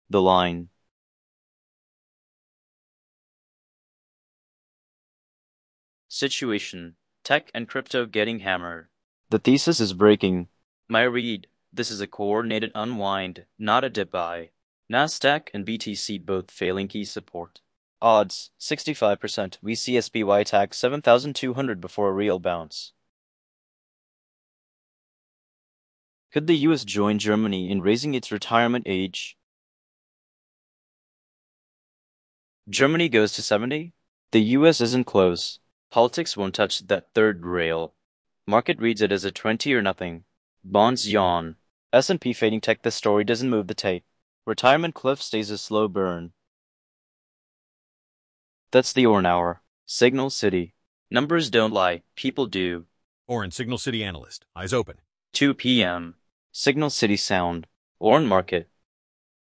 The line. Situation. Tech and crypto getting hammered. The thesis is breaking. My read. This is a coordinated unwind, not a dip buy. Nasdaq and BTC both failing key support. Odds, 65%. We see SPY tax 7,200 before a real bounce. Could the US join Germany in raising its retirement age? Germany goes to 70? The US isn't close. Politics won't touch that third rail. Market reads it as a 20 or nothing. Bonds yawn. S&P fading tech. The story doesn't move the tape. Retirement cliff stays a slow burn. That's the Orn Hour. Signal City. Numbers don't lie. People do. Orn, Signal City analyst. Eyes open. 2 p.m. Signal City sound. Orn Market.